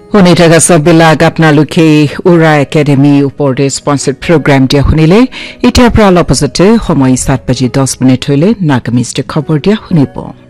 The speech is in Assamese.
শুনি থকা সববিলাক আপোনালোকে উৰা একাডেমি ওপৰতে স্পন্সৰ্ড প্ৰগ্ৰাম দিয়া শুনিলে এতিয়া পৰা অলপ পাছতে সময় 7:10 হইলে নাগামিষ্ট খবৰ দিয়া শুনিব